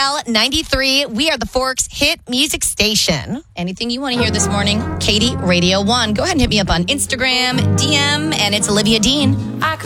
KDTL 93. We are the Forks hit music station. Anything you want to hear this morning, Katie Radio 1. Go ahead and hit me up on Instagram, DM, and it's Olivia Dean.